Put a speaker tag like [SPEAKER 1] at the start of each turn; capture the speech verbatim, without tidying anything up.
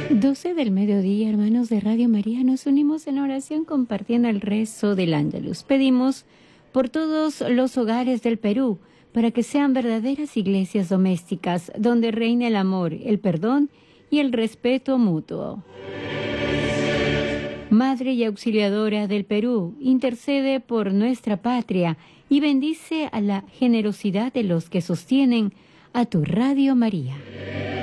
[SPEAKER 1] doce del mediodía, hermanos de Radio María, nos unimos en oración compartiendo el rezo del Ángelus. Pedimos por todos los hogares del Perú, para que sean verdaderas iglesias domésticas, donde reine el amor, el perdón y el respeto mutuo. Madre y auxiliadora del Perú, intercede por nuestra patria y bendice a la generosidad de los que sostienen a tu Radio María.